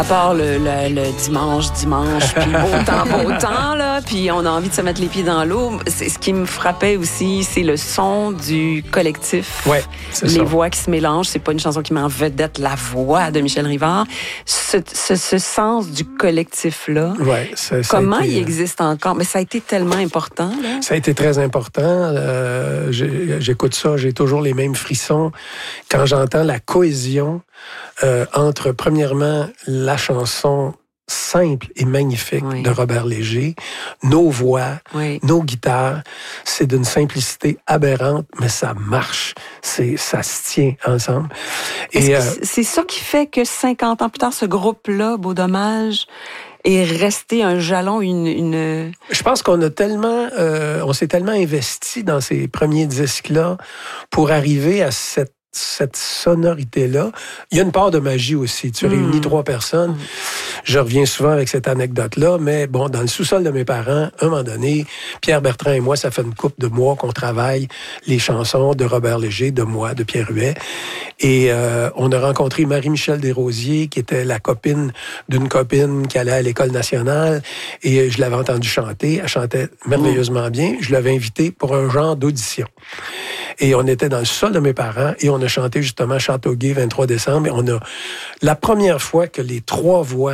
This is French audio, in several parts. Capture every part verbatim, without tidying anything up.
À part le, le, le dimanche, dimanche, puis beau temps, beau temps, là, puis on a envie de se mettre les pieds dans l'eau. C'est, ce qui me frappait aussi, c'est le son du collectif. Ouais, c'est les ça. voix qui se mélangent. C'est pas une chanson qui met en vedette la voix de Michel Rivard. Ce, ce, ce sens du collectif-là, ouais, ça, ça comment a été, il existe encore? Mais ça a été tellement important. Là. Ça a été très important. Euh, j'ai, j'écoute ça, j'ai toujours les mêmes frissons. Quand j'entends la cohésion euh, entre, premièrement, la chanson simple et magnifique oui. de Robert Léger, nos voix, oui. nos guitares, c'est d'une simplicité aberrante, mais ça marche, c'est, ça se tient ensemble. Et euh, c'est ça qui fait que cinquante ans plus tard, ce groupe-là, Beau Dommage, est resté un jalon, une... une... Je pense qu'on a tellement, euh, on s'est tellement investi dans ces premiers disques-là pour arriver à cette cette sonorité-là. Il y a une part de magie aussi. Tu réunis mmh. trois personnes. Mmh. Je reviens souvent avec cette anecdote-là, mais bon, dans le sous-sol de mes parents, à un moment donné, Pierre Bertrand et moi, ça fait une couple de mois qu'on travaille les chansons de Robert Léger, de moi, de Pierre Huet. Et euh, on a rencontré Marie-Michel Desrosiers, qui était la copine d'une copine qui allait à l'École nationale. Et je l'avais entendue chanter. Elle chantait merveilleusement mmh. bien. Je l'avais invitée pour un genre d'audition. Et on était dans le sol de mes parents et on a chanté justement Châteauguay, vingt-trois décembre. Et on a la première fois que les trois voix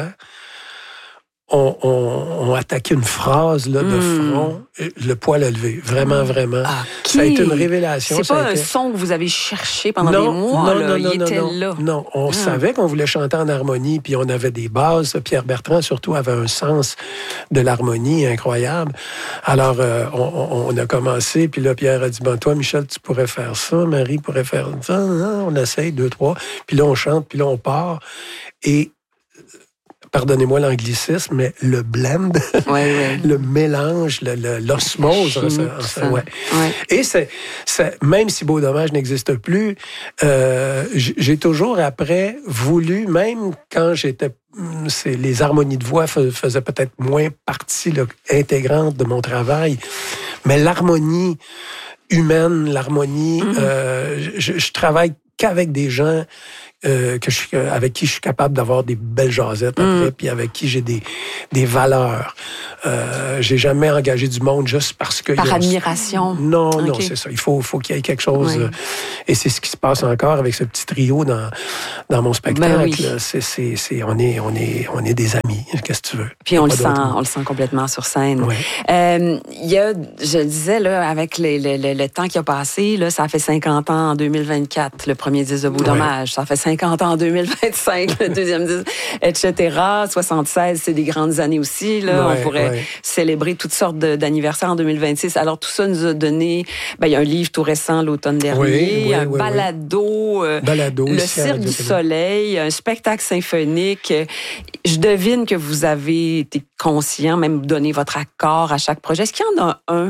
ont, ont, ont attaqué une phrase là, de mmh. front, le poil a levé. Vraiment, vraiment. Ah, ça a été une révélation. C'est ça pas a été... un son que vous avez cherché pendant non, des mois. Non, là. non, Il non, était non, là. Non, on ah. savait qu'on voulait chanter en harmonie, puis on avait des bases. Pierre Bertrand, surtout, avait un sens de l'harmonie incroyable. Alors, euh, on, on a commencé, puis là, Pierre a dit, ben toi, Michel, tu pourrais faire ça, Marie pourrait faire ça. On essaye, deux, trois. Puis là, on chante, puis là, on part. Et pardonnez-moi l'anglicisme, mais le blend, ouais, ouais. le mélange, le, le, l'osmose. En ça, en ça, ouais. Ouais. Et c'est, c'est, même si Beau Dommage n'existe plus, euh, j'ai toujours après voulu, même quand j'étais... C'est, les harmonies de voix faisaient peut-être moins partie là, intégrante de mon travail, mais l'harmonie humaine, l'harmonie, mm-hmm. euh, je, je travaille qu'avec des gens Euh, que je, avec qui je suis capable d'avoir des belles jasettes après, mm. puis avec qui j'ai des, des valeurs. Euh, j'ai jamais engagé du monde juste parce que... Par y a admiration. Un... Non, okay. non, c'est ça. Il faut, faut qu'il y ait quelque chose. Oui. Euh, et c'est ce qui se passe encore avec ce petit trio dans, dans mon spectacle. Ben oui. c'est, c'est, c'est, on, est, on, est, on est des amis. Qu'est-ce que tu veux? Puis on le, sent, on le sent complètement sur scène. Oui. Euh, il y a, je le disais, là, avec le, le, le, le temps qui a passé, là, ça fait cinquante ans en deux mille vingt-quatre, le premier disque de Beau Dommage. Oui. Ça fait cinquante ans en deux mille vingt-cinq, le deuxième disque, et cetera. soixante-seize, c'est des grandes années aussi. Là. Ouais, on pourrait ouais. célébrer toutes sortes de, d'anniversaires en deux mille vingt-six. Alors, tout ça nous a donné... Ben, il y a un livre tout récent, l'automne dernier, oui, oui, un oui, balado, oui. balado le Cirque du Soleil, un spectacle symphonique. Je devine que vous avez été conscient, même donné votre accord à chaque projet. Est-ce qu'il y en a un...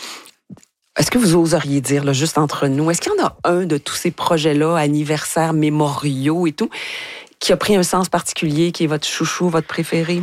Est-ce que vous oseriez dire, là, juste entre nous, est-ce qu'il y en a un de tous ces projets-là, anniversaires, mémoriaux et tout, qui a pris un sens particulier, qui est votre chouchou, votre préféré?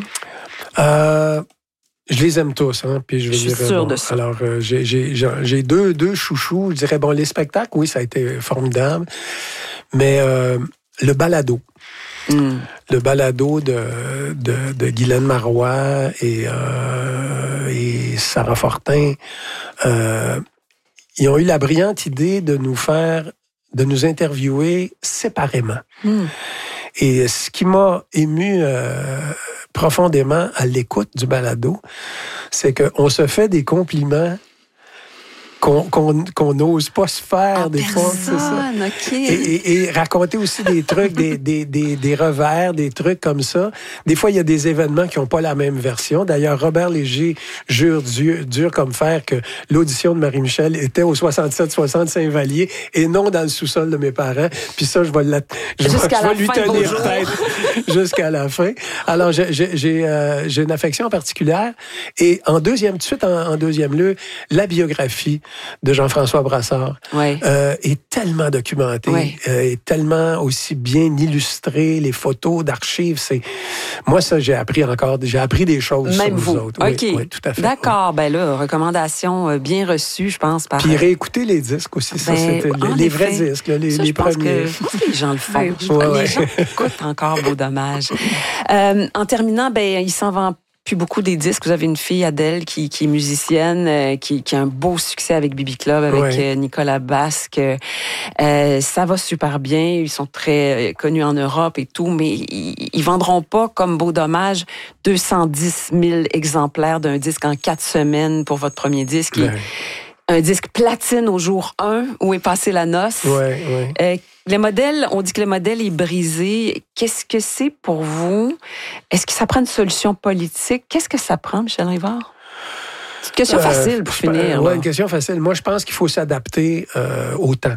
Euh, je les aime tous, hein, puis je vais je dire... suis sûre bon, de ça. Alors, euh, j'ai, j'ai, j'ai deux, deux chouchous. Je dirais, bon, les spectacles, oui, ça a été formidable, mais euh, le balado. Mm. Le balado de, de, de Guylaine Marois et, euh, et Sarah Fortin, euh, ils ont eu la brillante idée de nous faire, de nous interviewer séparément. Mm. Et ce qui m'a ému euh, profondément à l'écoute du balado, c'est qu'on se fait des compliments qu'on qu'on qu'on n'ose pas se faire en des personne, fois, c'est ça. Okay. Et, et, et raconter aussi des trucs, des, des, des, des revers, des trucs comme ça. Des fois, il y a des événements qui n'ont pas la même version. D'ailleurs, Robert Léger jure dur, dur comme fer que l'audition de Marie-Michel était au soixante-sept soixante Saint-Vallier et non dans le sous-sol de mes parents. Puis ça, je vais, la, je vais, je vais lui tenir tête jusqu'à la fin. Alors, j'ai, j'ai, j'ai, euh, j'ai une affection particulière. Et en deuxième, tout de suite, en, en deuxième lieu, la biographie de Jean-François Brassard oui. euh, est tellement documentée, oui. euh, est tellement aussi bien illustrée, les photos d'archives, c'est Moi, ça, j'ai appris encore, j'ai appris des choses Même sur vous. nous autres. OK. Oui, oui, tout à fait. D'accord. Oui. Ben là, recommandation bien reçue, je pense. Par... Puis réécouter les disques aussi, ça, ben, c'était les, les vrais disques, là, les, ça, les je pense premiers. Que, je pense que les gens le font. Ouais, les ouais. gens écoutent encore Beau Dommage. Euh, en terminant, ben, il s'en vend plus beaucoup des disques. Vous avez une fille, Adèle, qui, qui est musicienne, euh, qui, qui a un beau succès avec B B Club, avec ouais. euh, Nicolas Basque. Euh, ça va super bien. Ils sont très connus en Europe et tout, mais ils, ils vendront pas, comme Beau Dommage, deux cent dix mille exemplaires d'un disque en quatre semaines pour votre premier disque. Ouais. Un disque platine au jour un, où est passée la noce. Ouais, ouais. Euh, le modèle, on dit que le modèle est brisé. Qu'est-ce que c'est pour vous? Est-ce que ça prend une solution politique? Qu'est-ce que ça prend, Michel Rivard? C'est une question facile euh, pour finir. Oui, une question facile. Moi, je pense qu'il faut s'adapter euh, au temps.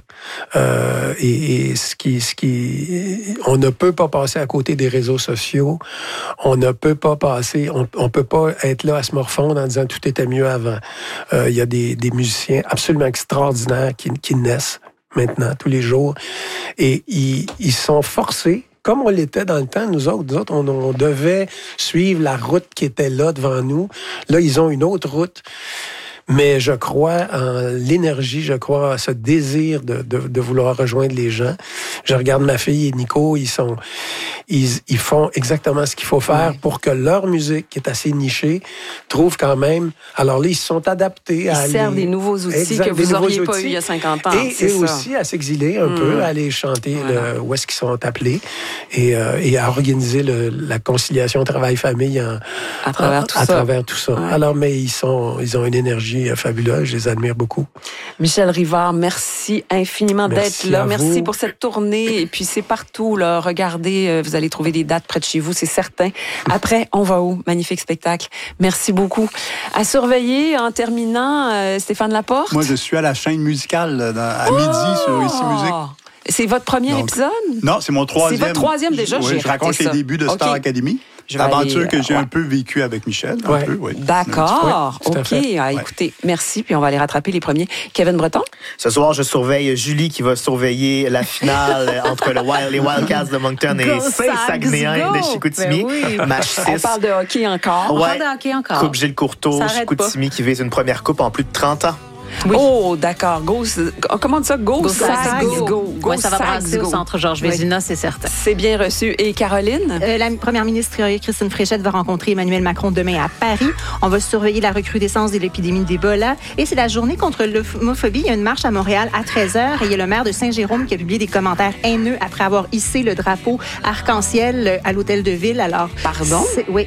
Euh, et, et ce qui, ce qui, on ne peut pas passer à côté des réseaux sociaux. On ne peut pas passer, on, on peut pas être là à se morfondre en disant tout était mieux avant. Euh, il y a des, des musiciens absolument extraordinaires qui, qui naissent maintenant, tous les jours. Et ils, ils sont forcés, comme on l'était dans le temps, nous autres, nous autres on, on devait suivre la route qui était là devant nous. Là, ils ont une autre route. Mais je crois en l'énergie, je crois à ce désir de, de, de vouloir rejoindre les gens. Je regarde ma fille et Nico, ils sont, ils, ils font exactement ce qu'il faut faire ouais. pour que leur musique, qui est assez nichée, trouve quand même. Alors là, ils se sont adaptés à ils aller. servent des nouveaux outils exact, que vous n'auriez pas eu il y a cinquante ans. Et, et aussi à s'exiler un mmh. peu, à aller chanter voilà. le, où est-ce qu'ils sont appelés et, euh, et à organiser le, la conciliation travail-famille en, à travers en, tout à ça. Travers tout ça. Ouais. Alors, mais ils sont, ils ont une énergie fabuleux, je les admire beaucoup. Michel Rivard, merci infiniment merci d'être là. Merci vous. pour cette tournée. Et puis c'est partout, là. Regardez, vous allez trouver des dates près de chez vous, c'est certain. Après, on va où? Magnifique spectacle. Merci beaucoup. À surveiller, en terminant, euh, Stéphane Laporte. Moi, je suis à la chaîne musicale dans, à oh! midi sur Ici Musique. C'est votre premier Donc, épisode? Non, c'est mon troisième. C'est votre troisième déjà? Oui, je raconte ça. les débuts de Star okay. Academy. Aventure aller, que j'ai ouais. un peu vécu avec Michel. Ouais. Un peu, oui. D'accord. Oui, OK. Ah, écoutez, merci. Puis on va aller rattraper les premiers. Kevin Breton? Ce soir, je surveille Julie qui va surveiller la finale entre le Wild, les Wildcats de Moncton et Saint-Sagnéen de Chicoutimi. Ben oui. Match six. On parle de hockey encore. Ouais. On parle de hockey encore. Coupe Gilles Courteau, Chicoutimi qui vise une première coupe en plus de trente ans. Oui. Oh, d'accord. Go, comment on dit ça? Go, go Sags. Go, go, go ouais, ça va passer go. au centre Georges Vézina, oui. c'est certain. C'est bien reçu. Et Caroline? Euh, la première ministre Christine Fréchette va rencontrer Emmanuel Macron demain à Paris. On va surveiller la recrudescence de l'épidémie d'Ebola. Et c'est la journée contre l'homophobie. Il y a une marche à Montréal à treize heures. Et il y a le maire de Saint-Jérôme qui a publié des commentaires haineux après avoir hissé le drapeau arc-en-ciel à l'hôtel de ville. Alors, pardon? Oui,